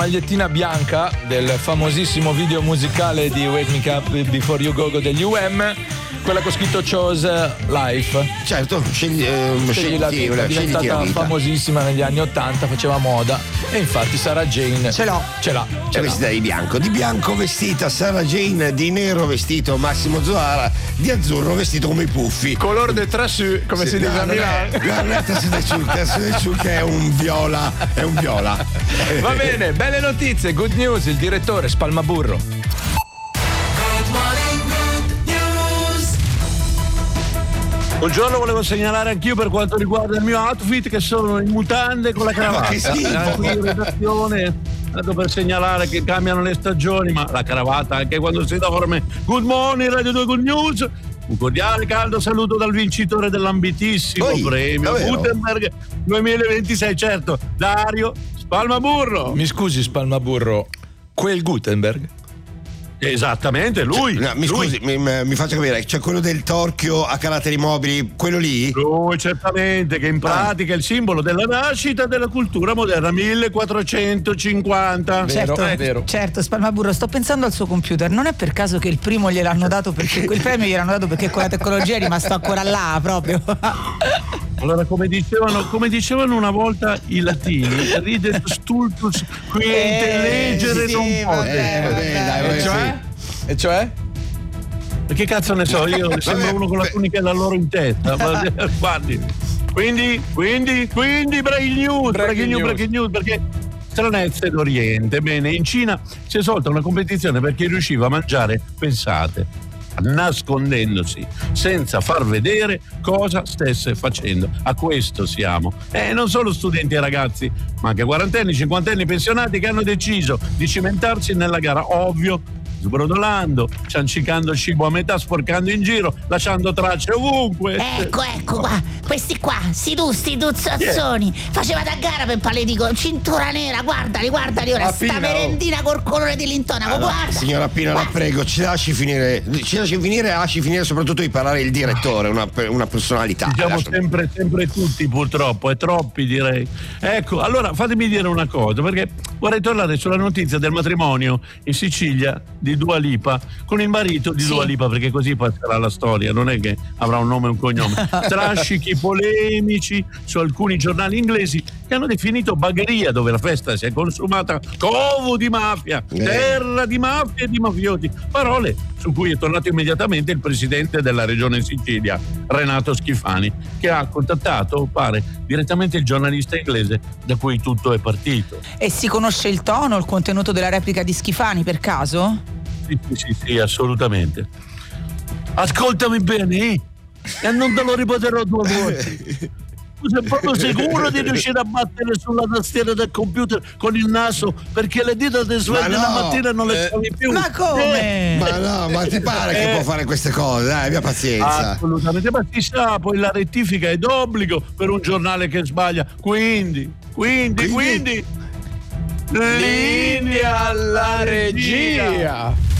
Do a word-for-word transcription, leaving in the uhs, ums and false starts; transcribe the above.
magliettina bianca del famosissimo video musicale di Wake Me Up Before You Go Go degli U M, quella che ho scritto Chose Life. Certo, scegli, eh, scegli la vita, è diventata famosissima negli anni ottanta, faceva moda e infatti Sarah Jane ce l'ho, ce l'ha, ce l'ha. Vestita di bianco, di bianco vestita Sarah Jane, di nero vestito Massimo Zoara, di azzurro vestito come i Puffi. Color de trasù, come sì, si dice a Milano. Guarda, Tassu che è un viola, è un viola. Va bene, belle notizie, good news, il direttore Spalmaburro. Buongiorno, volevo segnalare anch'io per quanto riguarda il mio outfit che sono in mutande con la cravatta. Che schifo! Qui in redazione vado per segnalare che cambiano le stagioni, ma la cravatta anche quando si dorme. Good morning, Radio due Good News. Un cordiale caldo saluto dal vincitore dell'ambitissimo Oi, premio davvero? Gutenberg duemilaventisei, certo, Dario Spalmaburro. Mi scusi Spalmaburro, quel Gutenberg? Esattamente, lui. No, mi lui. scusi, mi, mi faccia capire, c'è quello del torchio a caratteri mobili, quello lì? Lui, certamente, che in pratica è il simbolo della nascita della cultura moderna, millequattrocentocinquanta. Vero, Certo, è vero. certo, Spalmaburro, sto pensando al suo computer. Non è per caso che il primo gliel'hanno dato perché quel premio gliel'hanno dato perché con la tecnologia è rimasto ancora là proprio. Allora, come dicevano, come dicevano una volta i latini, ridet stultus quiente Eh, leggere sì, non può. vabbè, vabbè, dai, E sì. cioè? E cioè? Che cazzo ne so, io sembro uno con la tunica e la loro in testa. Ma, guardi. Quindi, quindi, quindi breaking news, breaking news, breaking news, perché stranezze d'Oriente. Bene, in Cina si è svolta una competizione per chi riusciva a mangiare, pensate, nascondendosi senza far vedere cosa stesse facendo. A questo siamo. E non solo studenti e ragazzi, ma anche quarantenni, cinquantenni, pensionati che hanno deciso di cimentarsi nella gara, ovvio, sbrodolando, ciancicando cibo a metà, sporcando in giro, lasciando tracce ovunque. Ecco, ecco qua, questi qua, sti tu, sti tuzzazzoni. Facevate a gara per paledico, cintura nera, guardali, guardali ora, Appina, sta merendina col colore di lintonaco, Allora, guarda. signora Pina, la prego, ci lasci finire, ci lasci finire e lasci finire soprattutto di parlare il direttore, una, una personalità. Ci siamo Lascia- sempre, sempre tutti purtroppo, e troppi direi. Ecco, allora fatemi dire una cosa, perché vorrei tornare sulla notizia del matrimonio in Sicilia di Dua Lipa con il marito di Sì. Dua Lipa, perché così passerà la storia, non è che avrà un nome e un cognome. Strascichi polemici su alcuni giornali inglesi che hanno definito Bagheria, dove la festa si è consumata, covo di mafia, Eh. terra di mafia e di mafiosi. Parole su cui è tornato immediatamente il presidente della regione Sicilia, Renato Schifani, che ha contattato, pare, direttamente il giornalista inglese da cui tutto è partito. E si conosce il tono, il contenuto della replica di Schifani per caso? Sì, sì, sì, sì, assolutamente. Ascoltami bene, eh? E non te lo ripeterò due volte. Tu sei proprio sicuro di riuscire a battere sulla tastiera del computer con il naso perché le dita ti svegli no, la mattina e non le eh, trovi più? Ma come? Eh, Ma no, ma ti pare che Eh. può fare queste cose? Dai, abbia pazienza. Assolutamente, ma si sa, poi la rettifica è d'obbligo per un giornale che sbaglia. Quindi, quindi, Quindi? quindi, linea alla regia.